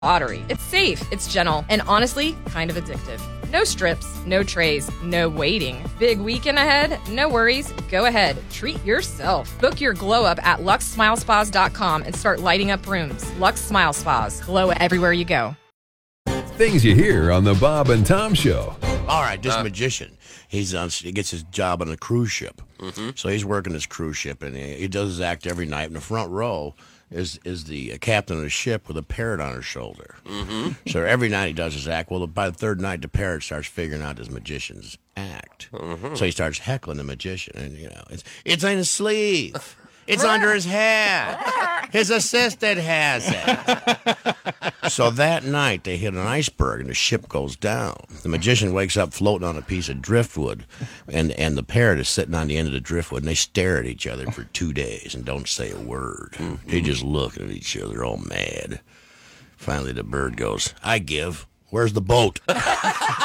Pottery. It's safe, it's gentle, and honestly, kind of addictive. No strips, no trays, no waiting. Big weekend ahead? No worries. Go ahead. Treat yourself. Book your glow up at luxsmilespas.com and start lighting up rooms. Lux Smile Spas. Glow everywhere you go. Things you hear on the Bob and Tom Show. All right, this magician, he gets his job on a cruise ship. So he's working this cruise ship, and he does his act every night. In the front row is the captain of the ship with a parrot on her shoulder. So every night he does his act. Well, by the third night, the parrot starts figuring out his magician's act. So he starts heckling the magician, and it's in his sleeve. It's under his hat. His assistant has it. So that night, they hit an iceberg, and the ship goes down. The magician wakes up floating on a piece of driftwood, and the parrot is sitting on the end of the driftwood, and they stare at each other for 2 days and don't say a word. They just look at each other all mad. Finally, the bird goes, "I give. Where's the boat?"